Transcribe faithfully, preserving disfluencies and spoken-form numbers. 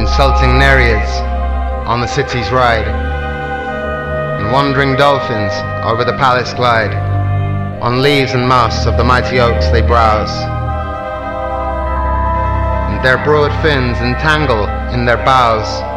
insulting nereids on the city's ride, and wandering dolphins over the palace glide. On leaves and moss of the mighty oaks they browse, and their broad fins entangle in their boughs.